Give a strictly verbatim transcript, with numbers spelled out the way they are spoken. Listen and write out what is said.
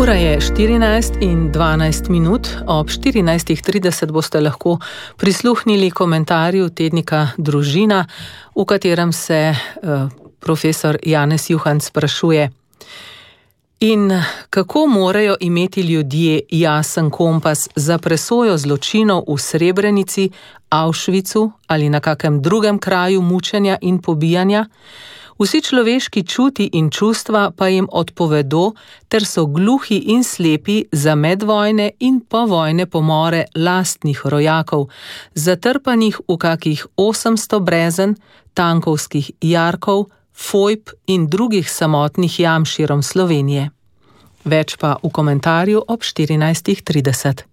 Ura je štirinajst in dvanajst minut, ob štirinajst trideset boste lahko prisluhnili komentarju tednika Družina, v katerem se uh, profesor Janez Juhant sprašuje: in kako morajo imeti ljudje jasen kompas za presojo zločinov v Srebrenici, Auschwitzu ali na kakem drugem kraju mučenja in pobijanja? Vsi človeški čuti in čustva pa jim odpovedo, ter so gluhi in slepi za medvojne in povojne pomore lastnih rojakov, zatrpanih v kakih osemsto brezen, tankovskih jarkov, fojb in drugih samotnih jam širom Slovenije. Več pa v komentarju ob štirinajst trideset.